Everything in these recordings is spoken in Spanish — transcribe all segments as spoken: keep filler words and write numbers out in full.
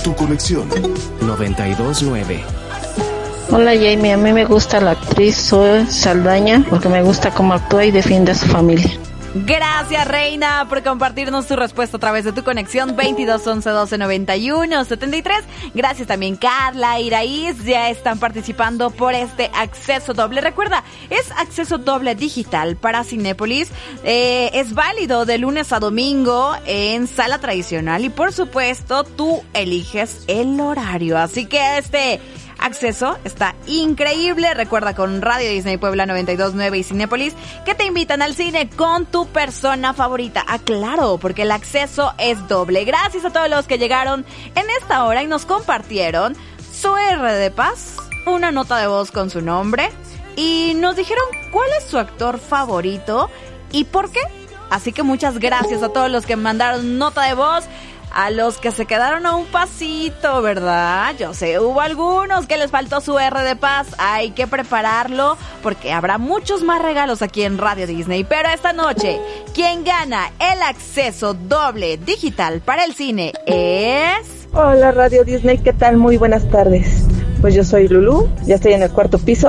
tu conexión. noventa y dos nueve. Hola Jamie, a mí me gusta la actriz Zoe Saldaña porque me gusta cómo actúa y defiende a su familia. Gracias, Reina, por compartirnos tu respuesta a través de tu conexión veintidós once doce noventa y uno setenta y tres. Gracias también Carla, Iraíz, ya están participando por este acceso doble. Recuerda, es acceso doble digital para Cinépolis. Eh, es válido de lunes a domingo en sala tradicional y por supuesto tú eliges el horario. Así que este acceso está increíble. Recuerda con Radio Disney Puebla noventa y dos nueve y Cinépolis que te invitan al cine con tu persona favorita. Ah, claro, porque el acceso es doble. Gracias a todos los que llegaron en esta hora y nos compartieron su R de Paz, una nota de voz con su nombre y nos dijeron cuál es su actor favorito y por qué. Así que muchas gracias a todos los que mandaron nota de voz. A los que se quedaron a un pasito, ¿verdad? Yo sé, hubo algunos que les faltó su R de Paz. Hay que prepararlo porque habrá muchos más regalos aquí en Radio Disney. Pero esta noche, quien gana el acceso doble digital para el cine es... Hola Radio Disney, ¿qué tal? Muy buenas tardes. Pues yo soy Lulú, ya estoy en el cuarto piso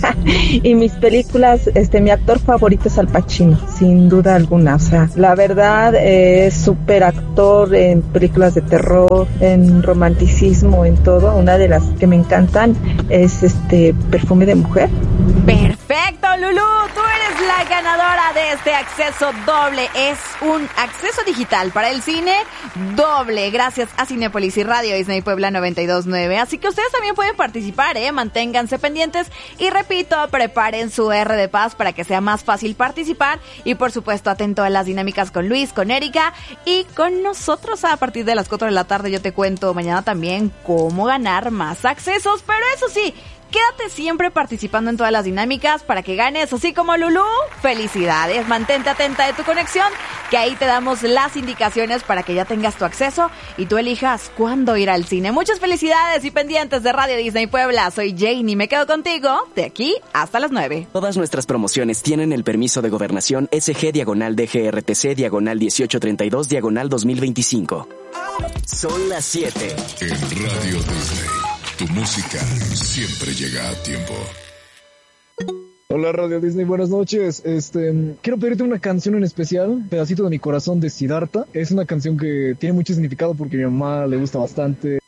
y mis películas, este, mi actor favorito es Al Pacino, sin duda alguna. O sea, la verdad eh, es súper actor en películas de terror, en romanticismo, en todo. Una de las que me encantan es este Perfume de Mujer. Perfecto, Lulú, tú eres la ganadora de este acceso doble. Es un acceso digital para el cine doble, gracias a Cinépolis y Radio Disney Puebla noventa y dos nueve. Así que ustedes también pueden participar, ¿eh? Manténganse pendientes y repito, preparen su R de Paz para que sea más fácil participar y por supuesto atento a las dinámicas con Luis, con Erika y con nosotros a partir de las cuatro de la tarde. Yo te cuento mañana también cómo ganar más accesos, pero eso sí, quédate siempre participando en todas las dinámicas para que ganes, así como Lulú. Felicidades, mantente atenta de tu conexión, que ahí te damos las indicaciones para que ya tengas tu acceso y tú elijas cuándo ir al cine. Muchas felicidades y pendientes de Radio Disney Puebla. Soy Janie, me quedo contigo de aquí hasta las nueve. Todas nuestras promociones tienen el permiso de gobernación S G diagonal D G R T C diagonal dieciocho treinta y dos diagonal dos mil veinticinco. Son las siete. En Radio Disney, tu música siempre llega a tiempo. Hola Radio Disney, buenas noches. Este, quiero pedirte una canción en especial, Pedacito de mi corazón de Siddhartha. Es una canción que tiene mucho significado porque a mi mamá le gusta bastante.